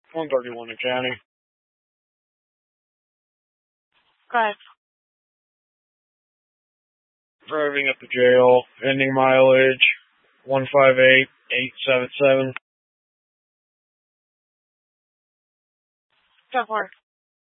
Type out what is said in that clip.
131 in county. Go ahead. Driving at the jail. Ending mileage 158,877. Go for it.